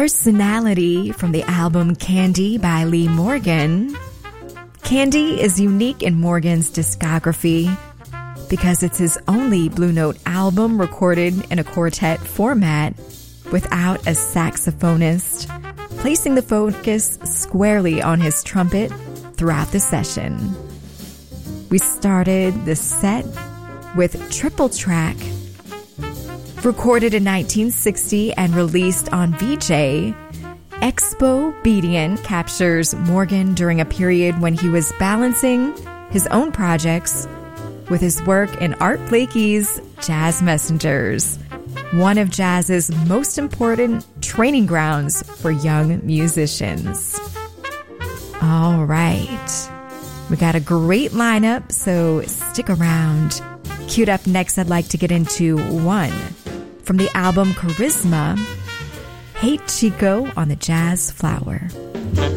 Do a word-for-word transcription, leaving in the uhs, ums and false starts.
Personality from the album Candy by Lee Morgan. Candy is unique in Morgan's discography because it's his only Blue Note album recorded in a quartet format without a saxophonist, placing the focus squarely on his trumpet throughout the session. We started the set with Triple Track. Recorded in nineteen sixty and released on V J, Expo Obedient captures Morgan during a period when he was balancing his own projects with his work in Art Blakey's Jazz Messengers, one of jazz's most important training grounds for young musicians. All right, we got a great lineup, so stick around. Queued up next, I'd like to get into One from the album Charisma, Hate Chico on the Jazz Flower.